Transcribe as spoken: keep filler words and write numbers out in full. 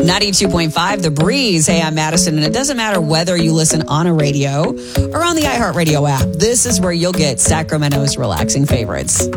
ninety-two point five, The Breeze. Hey, I'm Madison, and it doesn't matter whether you listen on a radio or on the iHeartRadio app. This is where you'll get Sacramento's relaxing favorites.